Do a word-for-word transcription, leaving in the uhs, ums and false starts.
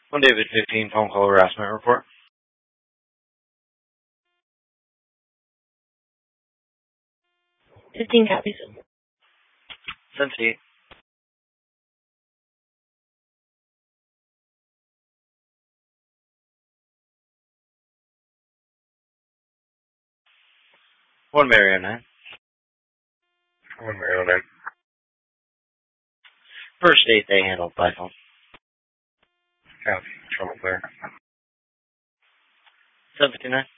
One David fifteen phone call harassment report. fifteen copies. Cincy. One Mario nine. One Mario nine. First date they handled by phone. Copy. Trouble clear. seven fifty-nine.